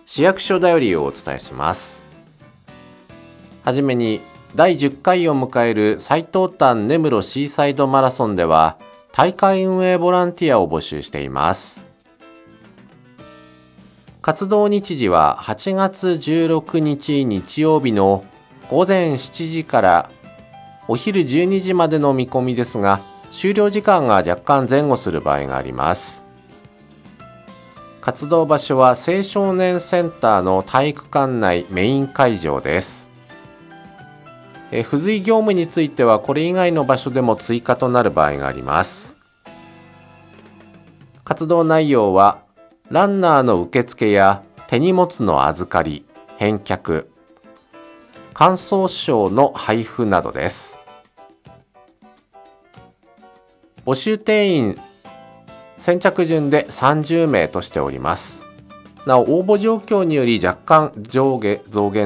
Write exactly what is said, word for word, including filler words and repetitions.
市役所だよりをお伝えします。はじめにだいじゅっかいを迎える最東端根室シーサイドマラソンでは大会運営ボランティアを募集しています。活動日時ははちがつじゅうろくにち日曜日のごぜんしちじからお昼じゅうにじまでの見込みですが、終了時間が若干前後する場合があります。活動場所は青少年センターの体育館内メイン会場です。え付随業務についてはこれ以外の場所でも追加となる場合があります。活動内容はランナーの受付や手荷物の預かり、返却、感想賞の配布などです。募集定員先着順でさんじゅうめいとしております。なお応募状況により若干上下増減